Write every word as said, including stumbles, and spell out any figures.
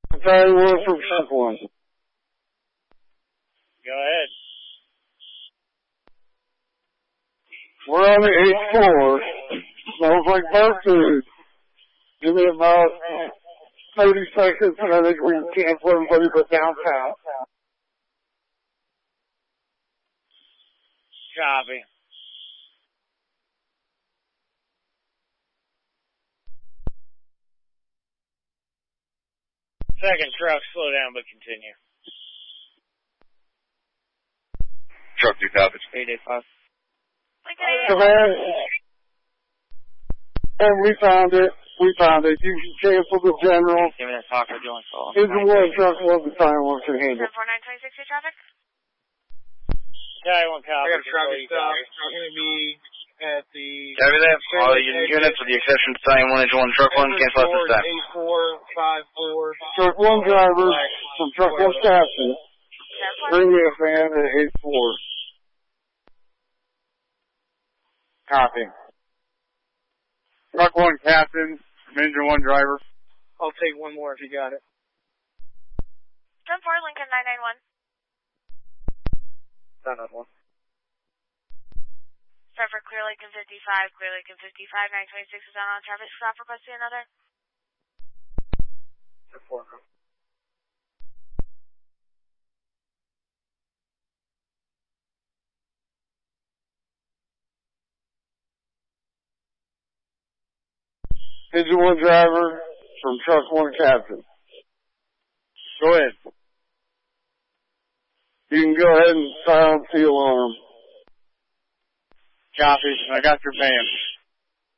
Sorry, one from truck one. Go ahead. We're on the eighth floor. Smells like bird food. Give me about thirty seconds and I think we can cancel everybody but downtown. Copy. Second truck, slow down but continue. Truck two thousand. eight eight five. Command. And we found it. We found it. You can cancel the general. Give me that talker joint call. Engine one truck was the time one can handle. four nine two six traffic. Okay, one copy. I got a traffic stop. I'm going to be at the... Copy that. All units with the exception of Stallion one, Engine one, Truck one, cancel out this time. eight four five four. Truck one driver from Truck one Captain. Bring me a fan at eight four. Copy. Truck one Captain, Engine one driver. I'll take one more if you got it. ten four Lincoln nine nine one. nine nine one. Start for Clear Lincoln fifty-five, Clear Lincoln fifty-five, nine twenty-six is on on traffic stop, requesting another. ten four. Engine one driver from Truck one Captain. Go ahead. You can go ahead and silence the alarm. Copy. I got your band.